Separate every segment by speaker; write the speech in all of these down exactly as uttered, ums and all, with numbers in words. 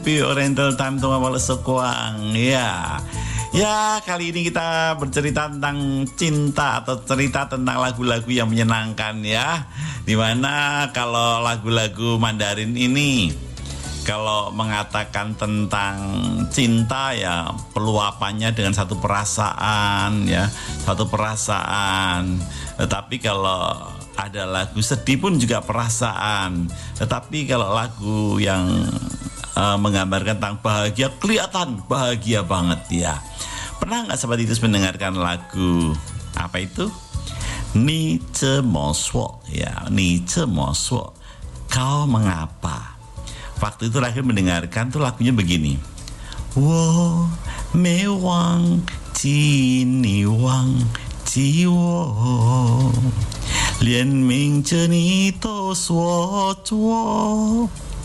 Speaker 1: Oriental Time to Ngawal Sekuang. Ya, ya kali ini kita bercerita tentang cinta atau cerita tentang lagu-lagu yang menyenangkan ya. Dimana kalau lagu-lagu Mandarin ini kalau mengatakan tentang cinta ya peluapannya dengan satu perasaan ya, satu perasaan. Tetapi kalau ada lagu sedih pun juga perasaan. Tetapi kalau lagu yang uh, menggambarkan tentang bahagia, kelihatan bahagia banget ya. Pernah nggak Sobat Titus mendengarkan lagu apa itu? Ni ce mo suo ya, ni ce mo suo. Kau mengapa? Waktu itu terakhir mendengarkan tuh lagunya begini. Wo me wang ji ni wang ji wo lian ming zhe ni dou suo zuo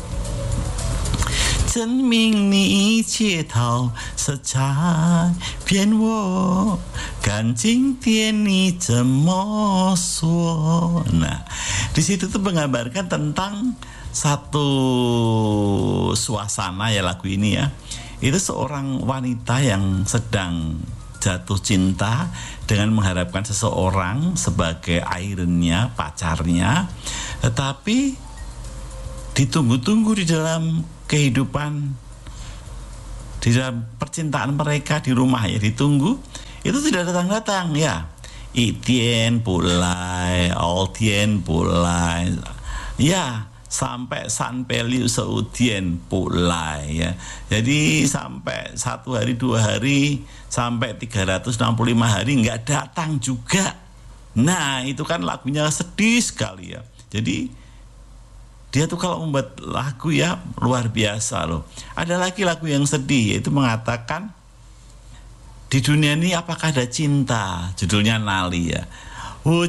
Speaker 1: 证明你一切逃色彩骗我看今天你怎么说. Nah, di situ tuh menggambarkan tentang satu suasana ya lagu ini ya. Itu seorang wanita yang sedang jatuh cinta dengan mengharapkan seseorang sebagai airnya, pacarnya, tetapi ditunggu-tunggu di dalam kehidupan, di dalam percintaan mereka di rumah ya, ditunggu itu tidak datang-datang ya. Itien pulai, Altien pulai ya, sampai San Peliu Seudien pulai ya. Jadi sampai satu hari dua hari sampai tiga ratus enam puluh lima hari nggak datang juga. Nah itu kan lagunya sedih sekali ya. Jadi dia tuh kalau membuat lagu ya luar biasa loh. Ada lagi lagu yang sedih, yaitu mengatakan di dunia ini apakah ada cinta? Judulnya Nali ya.